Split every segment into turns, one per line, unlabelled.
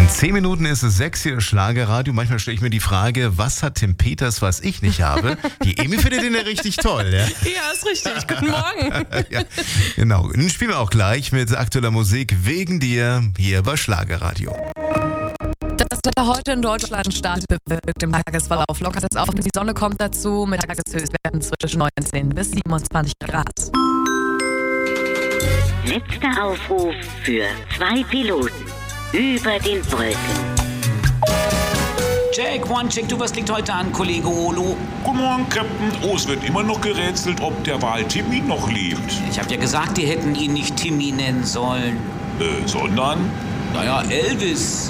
In 10 Minuten ist es 6 hier, Schlagerradio. Manchmal stelle ich mir die Frage, was hat Tim Peters, was ich nicht habe? Die Emi findet den ja richtig toll, ja?
Ja, ist richtig. Guten Morgen.
Ja, genau. Den spielen wir auch gleich mit aktueller Musik wegen dir hier bei Schlagerradio.
Das Wetter heute in Deutschland stark bewölkt im Tagesverlauf. Lockert es auf, die Sonne kommt dazu. Mit Tageshöchstwerten zwischen 19 bis 27 Grad.
Letzter Aufruf für 2 Piloten über den Brücken.
Check, one, check, du, was liegt heute an, Kollege Olo?
Guten Morgen, Captain. Oh, es wird immer noch gerätselt, ob der Wal Timmy noch lebt.
Ich hab ja gesagt, die hätten ihn nicht Timmy nennen sollen.
Sondern?
Naja, Elvis.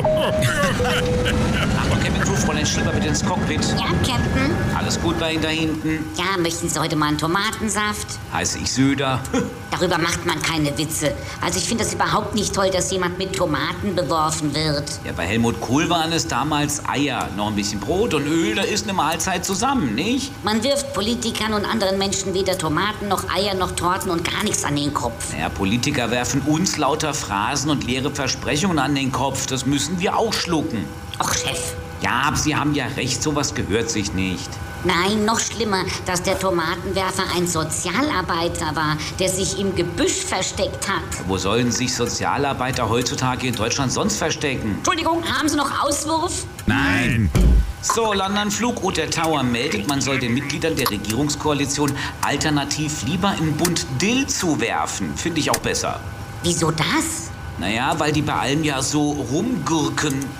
Ach, Captain Crew, Fräulein Schieber, bitte ins Cockpit.
Ja, Captain?
Alles gut bei Ihnen da hinten?
Ja, möchten Sie heute mal einen Tomatensaft?
Heiße ich Söder.
Darüber macht man keine Witze. Also ich finde das überhaupt nicht toll, dass jemand mit Tomaten beworfen wird.
Ja, bei Helmut Kohl waren es damals Eier, noch ein bisschen Brot und Öl, da ist eine Mahlzeit zusammen, nicht?
Man wirft Politikern und anderen Menschen weder Tomaten noch Eier noch Torten und gar nichts an den Kopf.
Naja, Politiker werfen uns lauter Phrasen und leere Versprechungen an den Kopf. Das müssen wir auch schlucken.
Och, Chef.
Ja, aber Sie haben ja recht, sowas gehört sich nicht.
Nein, noch schlimmer, dass der Tomatenwerfer ein Sozialarbeiter war, der sich im Gebüsch versteckt hat.
Wo sollen sich Sozialarbeiter heutzutage in Deutschland sonst verstecken?
Entschuldigung, haben Sie noch Auswurf?
Nein! So, London Flug der Tower meldet, man soll den Mitgliedern der Regierungskoalition alternativ lieber in Bund Dill zuwerfen. Finde ich auch besser.
Wieso das?
Naja, weil die bei allem ja so rumgurken.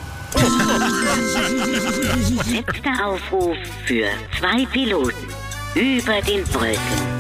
Letzter Aufruf für 2 Piloten über den Brücken.